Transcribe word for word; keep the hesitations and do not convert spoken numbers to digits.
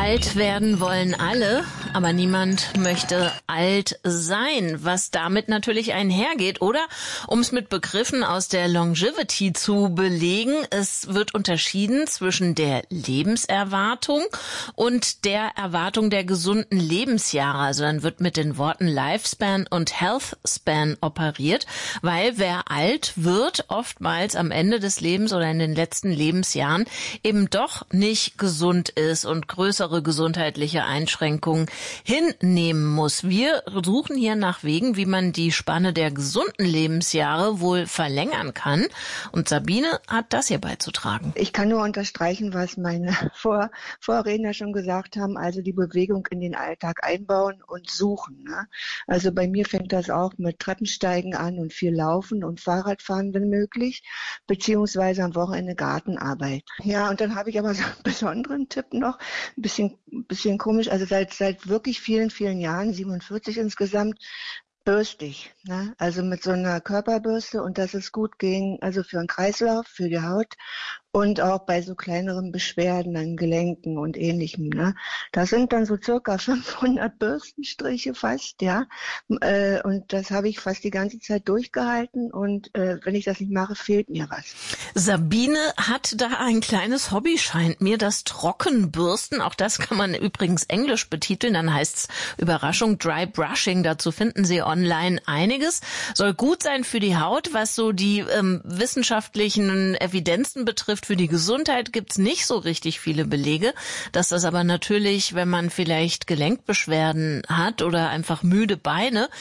Alt werden wollen alle, aber niemand möchte alt sein, was damit natürlich einhergeht. Oder, um es mit Begriffen aus der Longevity zu belegen, es wird unterschieden zwischen der Lebenserwartung und der Erwartung der gesunden Lebensjahre. Also dann wird mit den Worten Lifespan und Healthspan operiert, weil wer alt wird, oftmals am Ende des Lebens oder in den letzten Lebensjahren eben doch nicht gesund ist und größere gesundheitliche Einschränkungen hinnehmen muss. Wir suchen hier nach Wegen, wie man die Spanne der gesunden Lebensjahre wohl verlängern kann. Und Sabine hat das hier beizutragen. Ich kann nur unterstreichen, was meine Vor Vorredner schon gesagt haben, also die Bewegung in den Alltag einbauen und suchen. Ne? Also bei mir fängt das auch mit Treppensteigen an und viel Laufen und Fahrradfahren, wenn möglich, beziehungsweise am Wochenende Gartenarbeit. Ja, und dann habe ich aber so einen besonderen Tipp noch, ein bisschen, bisschen komisch, also seit, seit wirklich vielen, vielen Jahren, siebenundvierzig insgesamt, bürste ich, ne? Also mit so einer Körperbürste, und das ist gut gegen, also für den Kreislauf, für die Haut und auch bei so kleineren Beschwerden an Gelenken und Ähnlichem, ne? Das sind dann so circa fünfhundert Bürstenstriche fast, ja. Äh, und das habe ich fast die ganze Zeit durchgehalten, und äh, wenn ich das nicht mache, fehlt mir was. Sabine hat da ein kleines Hobby, scheint mir, das Trockenbürsten. Auch das kann man übrigens englisch betiteln. Dann heißt's Überraschung Dry Brushing. Dazu finden Sie online einiges. Soll gut sein für die Haut, was so die ähm, wissenschaftlichen Evidenzen betrifft. Für die Gesundheit gibt's nicht so richtig viele Belege, dass das aber natürlich, wenn man vielleicht Gelenkbeschwerden hat oder einfach müde Beine,